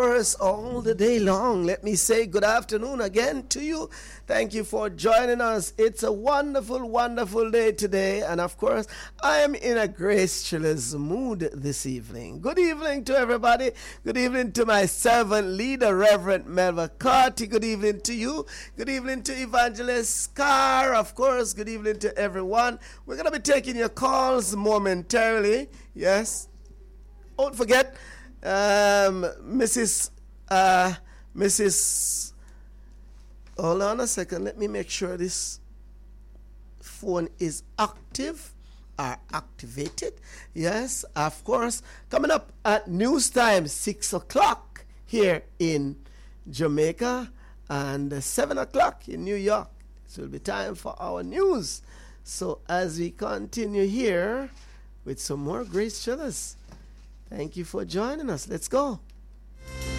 Us all the day long. Let me say good afternoon again to you. Thank you for joining us. It's a wonderful, wonderful day today. And of course, I am in a gracious mood this evening. Good evening to everybody. Good evening to my servant leader, Reverend Melva Carty. Good evening to you. Good evening to Evangelist Carr. Of course, good evening to everyone. We're going to be taking your calls momentarily. Yes. Don't forget, Mrs. Hold on a second. Let me make sure this phone is active or activated. Yes, of course. Coming up at news time, 6 o'clock here in Jamaica and 7 o'clock in New York. It will be time for our news. So as we continue here with some more Grace Chillers. Thank you for joining us. Let's go.